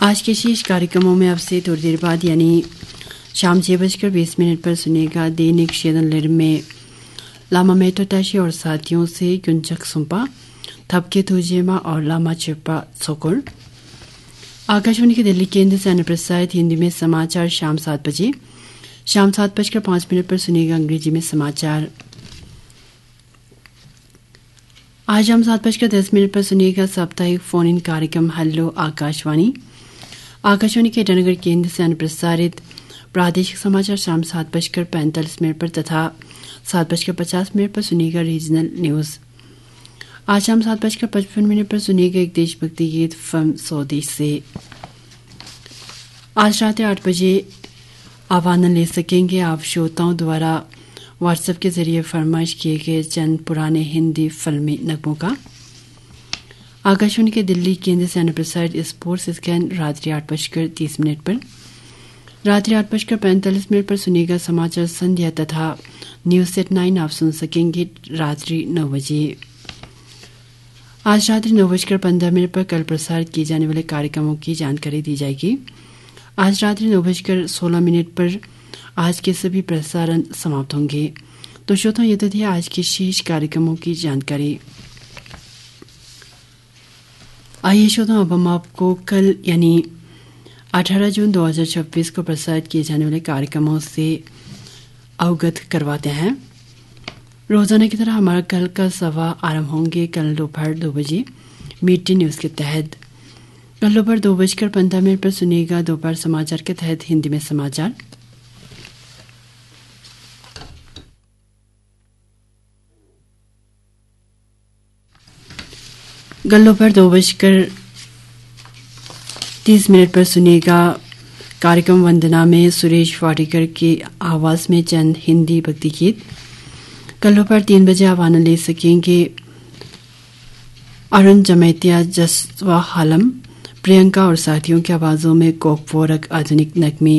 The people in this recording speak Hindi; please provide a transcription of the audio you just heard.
आज के शीर्ष कार्यक्रमों में आपसे थोड़ी देर बाद यानी शाम 6:20 पर सुनिएगा दैनिक शेदन में लामा मेटोटाशी और साथियों से गुंजक सुम्पा थपके तुजेमा और लामा चिप्पा सोकुर। आकाशवाणी के दिल्ली केंद्र से अनुप्रसारित हिंदी में समाचार शाम 7 बजे। शाम 7:05 पर सुनिएगा अंग्रेजी में समाचार। आज शाम 7:10 पर सुनिएगा साप्ताहिक फोन इन कार्यक्रम हेलो आकाशवाणी। आकाशवाणी के ईटानगर केंद्र से अनुप्रसारित प्रादेशिक समाचार शाम 7:45 पर तथा 7:50 पर सुनिएगा रीजनल न्यूज। आज शाम 7:55 पर सुनिएगा एक देशभक्ति गीत फिल्म स्वदेश से। आज रात 8 बजे आप आनंद ले सकेंगे आप श्रोताओं द्वारा व्हाट्सएप के जरिए फरमाइश किए गए चंद पुराने हिंदी फिल्मी नगमों का। आकाशवाणी के दिल्ली केंद्र से अनुप्रसारित स्पोर्ट्स स्कैन रात्रि 8:30 पर। रात्रि 8:45 पर सुनिएगा समाचार संध्या तथा न्यूज सेट 9 आप सुन सकेंगे रात्रि 9 बजे। आज रात्रि 9:15 पर कल प्रसारित किए जाने वाले कार्यक्रमों की जानकारी दी जाएगी। आज रात्रि 9:16 पर आज के सभी प्रसारण समाप्त होंगे। तो श्रोताओं ये तो थी आज के शीर्ष कार्यक्रमों की जानकारी। आइए श्रोताओं अब हम आपको कल यानी 18 जून 2026 को प्रसारित किए जाने वाले कार्यक्रमों से अवगत करवाते हैं। रोजाना की तरह हमारा कल का सवा आरंभ होंगे कल दोपहर 2 बजे मीठी न्यूज के तहत। कल दोपहर 2:15 पर सुनिएगा दोपहर समाचार के तहत हिंदी में समाचार। कल दोपहर 2:30 पर सुनिएगा कार्यक्रम वंदना में सुरेश वाडेकर की आवाज में चंद हिंदी भक्ति गीत। कल दोपहर 3 बजे आप आनंद ले सकेंगे अरुण जमैतिया जसवा हालम प्रियंका और साथियों की आवाजों में कोकफोरक आधुनिक नगमे